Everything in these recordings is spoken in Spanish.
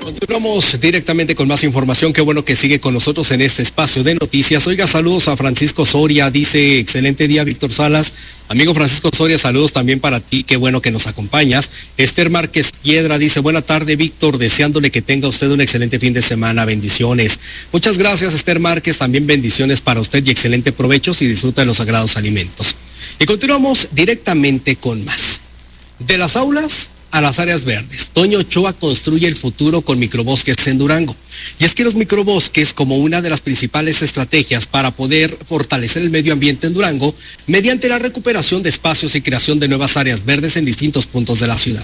Continuamos directamente con más información. Qué bueno que sigue con nosotros en este espacio de noticias. Oiga, saludos a Francisco Soria, dice, excelente día, Víctor Salas. Amigo Francisco Soria, saludos también para ti, qué bueno que nos acompañas. Esther Márquez Piedra dice, buena tarde, Víctor, deseándole que tenga usted un excelente fin de semana, bendiciones. Muchas gracias, Esther Márquez, también bendiciones para usted y excelente provecho y disfruta de los sagrados alimentos. Y continuamos directamente con más. De las aulas a las áreas verdes, Toño Ochoa construye el futuro con microbosques en Durango. Y es que los microbosques, como una de las principales estrategias para poder fortalecer el medio ambiente en Durango, mediante la recuperación de espacios y creación de nuevas áreas verdes en distintos puntos de la ciudad.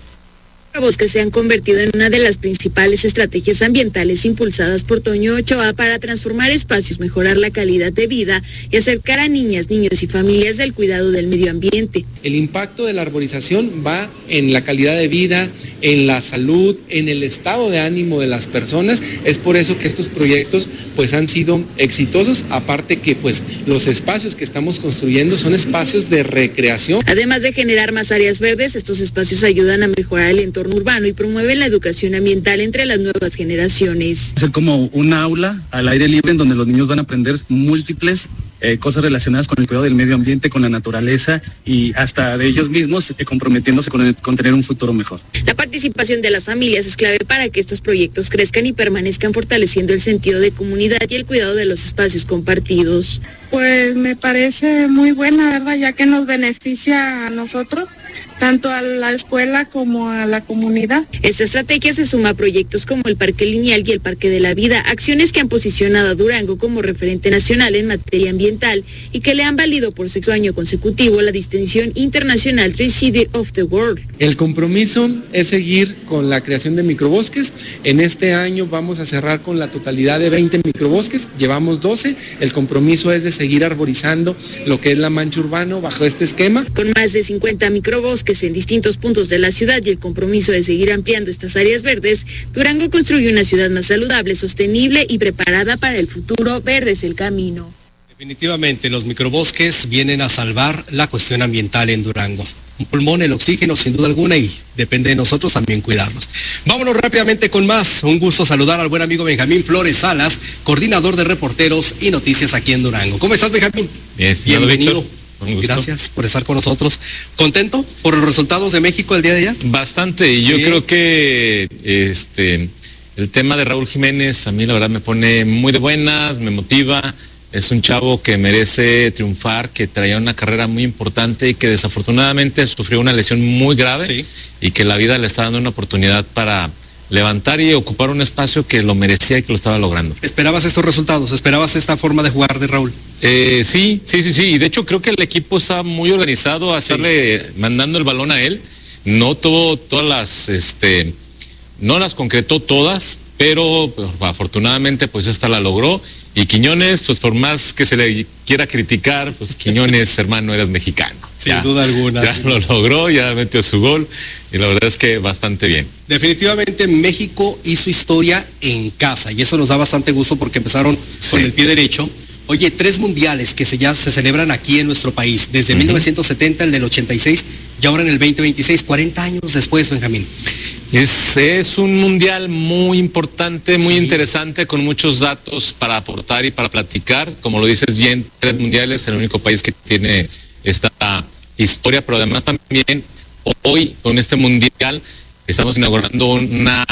Los bosques se han convertido en una de las principales estrategias ambientales impulsadas por Toño Ochoa para transformar espacios, mejorar la calidad de vida y acercar a niñas, niños y familias del cuidado del medio ambiente. El impacto de la arborización va en la calidad de vida, en la salud, en el estado de ánimo de las personas. Es por eso que estos proyectos pues han sido exitosos, aparte que pues los espacios que estamos construyendo son espacios de recreación. Además de generar más áreas verdes, estos espacios ayudan a mejorar el entorno urbano y promueven la educación ambiental entre las nuevas generaciones. Es como un aula al aire libre en donde los niños van a aprender múltiples cosas relacionadas con el cuidado del medio ambiente, con la naturaleza y hasta de ellos mismos comprometiéndose con tener un futuro mejor. La participación de las familias es clave para que estos proyectos crezcan y permanezcan fortaleciendo el sentido de comunidad y el cuidado de los espacios compartidos. Pues me parece muy buena, ¿verdad? Ya que nos beneficia a nosotros, tanto a la escuela como a la comunidad. Esta estrategia se suma a proyectos como el Parque Lineal y el Parque de la Vida, acciones que han posicionado a Durango como referente nacional en materia ambiental y que le han valido por sexto año consecutivo la distinción internacional Tree City of the World. El compromiso es seguir con la creación de microbosques. En este año vamos a cerrar con la totalidad de 20 microbosques, llevamos 12. El compromiso es de seguir arborizando lo que es la mancha urbano bajo este esquema. Con más de 50 microbosques en distintos puntos de la ciudad y el compromiso de seguir ampliando estas áreas verdes, Durango construye una ciudad más saludable, sostenible y preparada para el futuro. Verde es el camino. Definitivamente los microbosques vienen a salvar la cuestión ambiental en Durango. Un pulmón, el oxígeno sin duda alguna, y depende de nosotros también cuidarnos. Vámonos rápidamente con más. Un gusto saludar al buen amigo Benjamín Flores Salas, coordinador de reporteros y noticias aquí en Durango. ¿Cómo estás, Benjamín? Bienvenido. Gracias por estar con nosotros. ¿Contento por los resultados de México el día de ayer? Bastante, y yo creo que el tema de Raúl Jiménez a mí la verdad me pone muy de buenas, me motiva. Es un chavo que merece triunfar, que traía una carrera muy importante y que desafortunadamente sufrió una lesión muy grave y que la vida le está dando una oportunidad para levantar y ocupar un espacio que lo merecía y que lo estaba logrando. ¿Esperabas estos resultados? ¿Esperabas esta forma de jugar de Raúl? Sí. Y de hecho creo que el equipo está muy organizado a estarle mandando el balón a él. No tuvo todas las, no las concretó todas, pero pues, afortunadamente pues esta la logró. Y Quiñones, pues por más que se le quiera criticar, pues Quiñones, hermano, eres mexicano. Sin duda alguna. Ya lo logró, ya metió su gol y la verdad es que bastante bien. Definitivamente México hizo historia en casa y eso nos da bastante gusto porque empezaron con el pie derecho. Oye, 3 mundiales que ya se celebran aquí en nuestro país, desde 1970, el del 86 y ahora en el 2026, 40 años después, Benjamín. Es un mundial muy importante, muy interesante, con muchos datos para aportar y para platicar. Como lo dices bien, 3 mundiales, el único país que tiene esta historia, pero además también hoy con este mundial estamos inaugurando una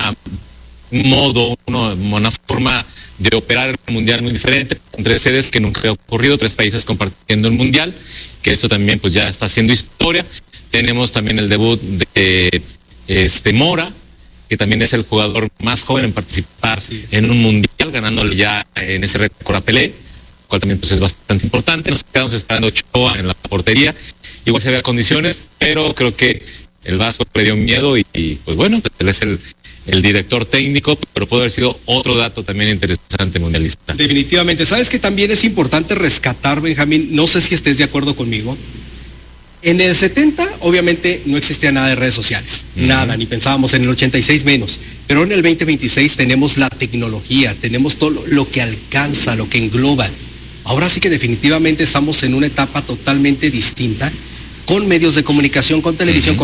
forma de operar el mundial muy diferente, con 3 sedes que nunca había ocurrido, 3 países compartiendo el mundial, que eso también pues ya está haciendo historia. Tenemos también el debut de Mora, que también es el jugador más joven en participar en un mundial, ganándole ya en ese récord a Pelé, cual también pues es bastante importante. Nos quedamos esperando Ochoa en la portería, igual se había condiciones, pero creo que el Vasco le dio miedo y pues bueno, pues él es el director técnico, pero puede haber sido otro dato también interesante mundialista. Definitivamente. ¿Sabes que también es importante rescatar, Benjamín? No sé si estés de acuerdo conmigo. En el 70, obviamente, no existía nada de redes sociales, nada, ni pensábamos, en el 86 menos, pero en el 2026 tenemos la tecnología, tenemos todo lo que alcanza, lo que engloba. Ahora sí que definitivamente estamos en una etapa totalmente distinta, con medios de comunicación, con televisión, con